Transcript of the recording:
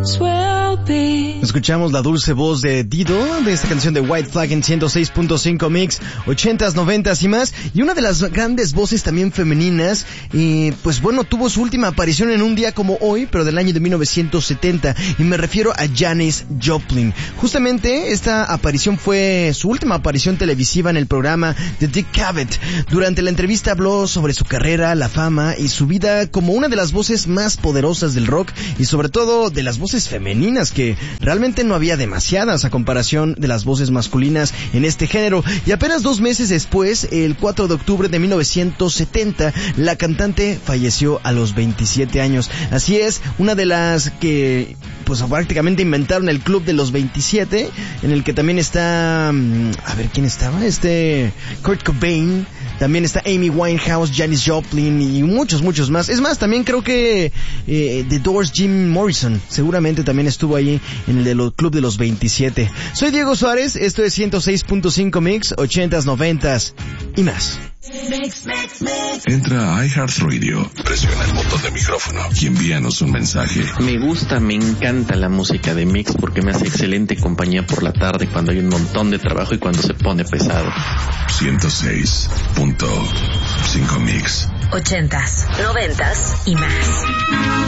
Escuchamos la dulce voz de Dido, de esta canción de White Flag en 106.5 Mix, 80s, 90s y más. Y una de las grandes voces también femeninas, pues bueno, tuvo su última aparición en un día como hoy, pero del año de 1970. Y me refiero a Janis Joplin. Justamente esta aparición fue su última aparición televisiva en el programa de Dick Cavett. Durante la entrevista habló sobre su carrera, la fama y su vida como una de las voces más poderosas del rock y sobre todo de las voces femeninas, que realmente no había demasiadas a comparación de las voces masculinas en este género. Y apenas 2 meses después, el 4 de octubre de 1970, la cantante falleció a los 27 años. Así es, una de las que pues prácticamente inventaron el club de los 27, en el que también está, a ver quién estaba, Kurt Cobain, también está Amy Winehouse, Janis Joplin y muchos más. Es más, también creo que The Doors, Jim Morrison seguramente también estuvo ahí en el club de los 27. Soy Diego Suárez, esto es 106.5 Mix, 80s, 90s y más. Entra a iHeartRadio, presiona el botón de micrófono y envíanos un mensaje. Me encanta la música de Mix porque me hace excelente compañía por la tarde cuando hay un montón de trabajo y cuando se pone pesado. 106.5 Mix. 80s, 90s y más.